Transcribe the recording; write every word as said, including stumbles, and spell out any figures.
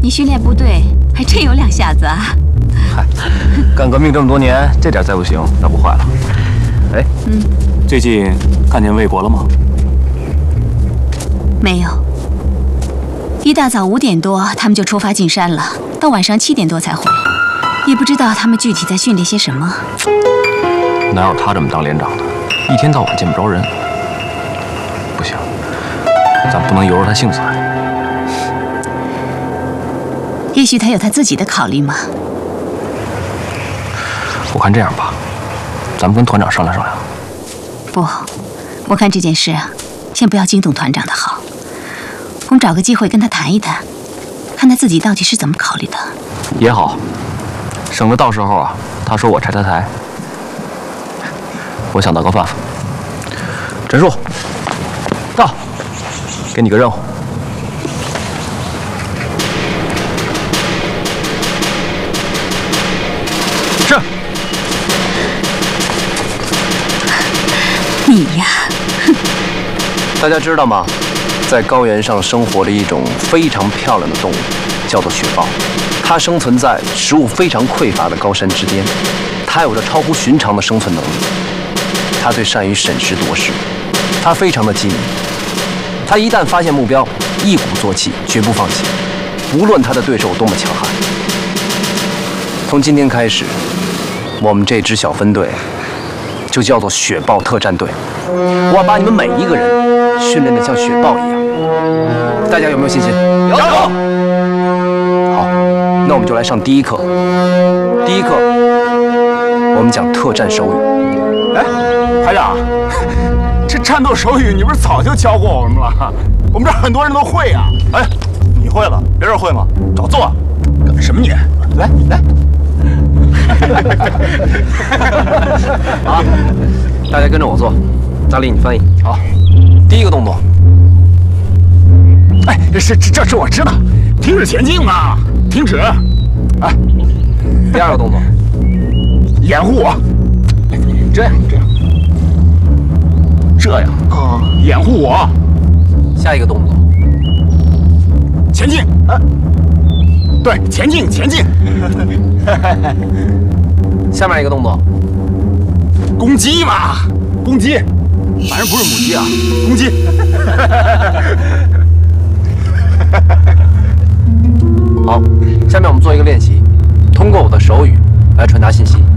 你训练部队还真有两下子啊！ 嗨，干革命这么多年，这点再不行，那不坏了。哎，嗯，最近看见魏国了吗？ 没有。一大早五点多，他们就出发进山了，到晚上七点多才回。也不知道他们具体在训练些什么。 哪有他这么当连长的？一天到晚见不着人。不行，咱不能由着他性子来。 也许他有他自己的考虑嘛。 我看这样吧，咱们跟团长商量商量。 不，我看这件事啊，先不要惊动团长的好。我们找个机会跟他谈一谈，看他自己到底是怎么考虑的。 也好，省得到时候啊，他说我拆他台。我想到个办法。陈树，到，给你个任务。是。 你呀，哼！ 大家知道吗？在高原上生活着一种非常漂亮的动物，叫做雪豹。它生存在食物非常匮乏的高山之巅，它有着超乎寻常的生存能力。它最善于审时度势，它非常的机敏。它一旦发现目标，一鼓作气，绝不放弃，无论它的对手有多么强悍。从今天开始，我们这支小分队就叫做雪豹特战队。我要把你们每一个人训练得像雪豹一样。大家有没有信心？有。好，那我们就来上第一课。第一课，我们讲特战手语。 哎，排长，这战斗手语你不是早就教过我们了？我们这很多人都会呀。哎，你会了，别人会吗？找坐。干什么你？来来。 好，大家跟着我做。大力，你翻译。好，第一个动作。 哎，是这这是我知道，停止前进嘛，停止。哎， 第二个动作， 掩护我。这样这样这样啊，掩护我。 下一个动作， 前进。啊，对，前进前进。 下面一个动作， 攻击嘛，攻击。反正不是母鸡啊，公鸡。 好，下面我们做一个练习，通过我的手语来传达信息。